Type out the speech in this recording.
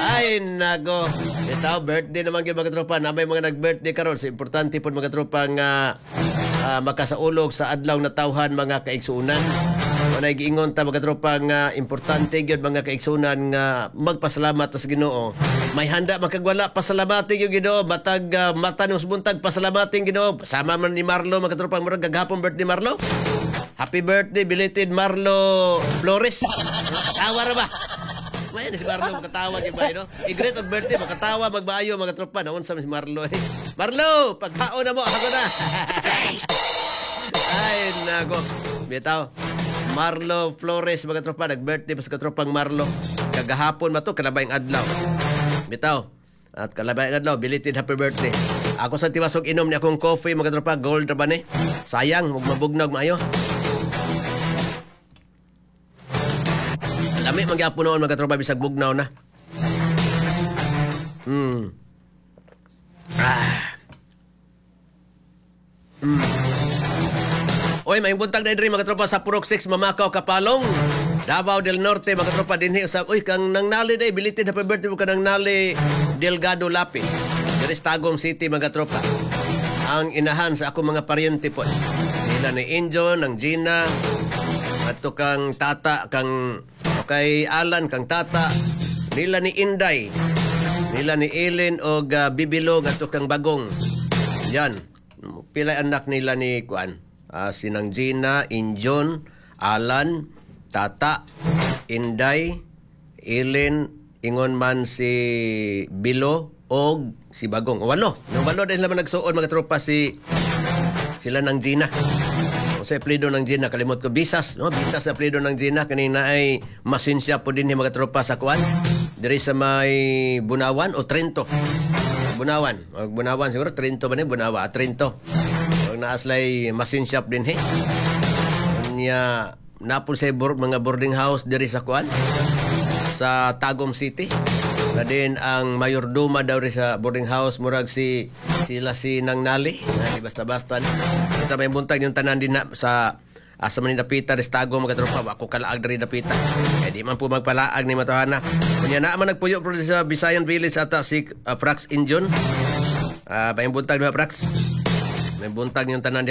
Ay, nago. Ito, birthday naman yung mga tropa. Na may mga nag-birthday karon. So, importante po mga tropa nga makasaulog sa adlaw na tawhan mga kaigsuunan. Manay giingon ta mga tropa nga importante gyud mga kaigsuunan nga magpasalamat sa Ginoo. May handa makagwala pasalamati yung Ginoo. Matag mata ng buntag pasalamating Ginoo. Sama man ni Marlo mga tropa murag gagahapon birthday Marlo. Happy birthday belated Marlo Flores. Tawa ra ba? May si Marlo makatawa gyud ba no? I-greet ang birthday makatawa magbayo mga tropa naon sa si Marlo. Marlo, pagkaon na mo ako na. Ay nago. Bitaw. Marlo Flores mga tropa nag-birthday pa sa katropang Marlo. Kagahapon ba to kalabayng adlaw. Bitaw. At kalabayng adlaw belated happy birthday. Ako sa tiwasog inom ni akong coffee mga tropa gold ra ba ni? Sayang ug mabugnog maayo. Dami magyapon noon mga tropa bisag bugnaw na. Oy, may buntag na diri mga tropa sa Purok 6 Mamakaw Kapalong. Davao del Norte mga tropa dinhi usab. Uy, kang nang nali day belated happy birthday mo kanang nali Delgado Lapis. Diri sa Tagum City mga tropa. Ang inahan sa ako mga paryente po. Nila ni Injo, ng Gina, ato kang Tata, kang kay Alan, kang Tata, nila ni Inday, nila ni Ellen o Bibilog ato kang Bagong. Yan. Pila anak nila ni Kuan. Sinang Gina, Injon, Alan, Tata, Inday, Ellen, ingon man si Bilo o si Bagong. O walo. Nung walo dahil naman nagsuon mga tropa sila ng Gina. O sa apelido ng Gina, kalimot ko, Bisas. No? Bisas sa apelido ng Gina. Kanina ay masinsya po din yung mga tropa sa Kuan. Diri sa may Bunawan o Trento. Bunawan siguro. Trento ba ni? Bunawa. Trento. Huwag naaslay masinsya din he. Kanya napon sa mga boarding house diri sa Kuan. Sa Tagum City. Na din ang mayordoma daw rin sa boarding house murag sila si Nang Nali di basta-basta ito may buntag yung tanan din na sa asa man ni Dapita res Tagum mga tropa ako kalaag diri Dapita di man po magpalaag ni matahana kunya na man nagpuyo pro sa Visayan Village ata si Prax Injon may buntag na Prax may buntag yung tanan